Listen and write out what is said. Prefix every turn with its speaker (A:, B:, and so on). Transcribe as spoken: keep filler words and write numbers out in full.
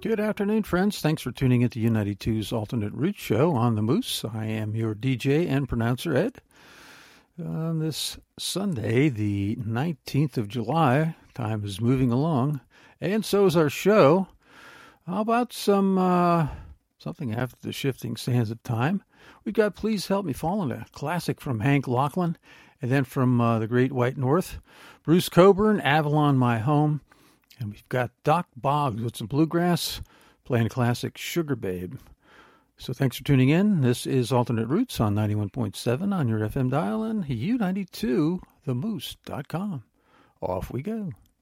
A: Good afternoon, friends. Thanks for tuning into U ninety-two's Alternate Route Show on the Moose. I am your D J and pronouncer, Ed. On this Sunday, the nineteenth of July, time is moving along, and so is our show. How about some uh, something after the shifting sands of time? We've got Please Help Me Falling, a classic from Hank Lachlan, and then from uh, the Great White North, Bruce Cockburn, Avalon My Home. And we've got Doc Boggs with some bluegrass, playing a classic Sugar Babe. So thanks for tuning in. This is Alternate Routes on ninety-one point seven on your F M dial and U ninety-two the moose dot com. Off we go.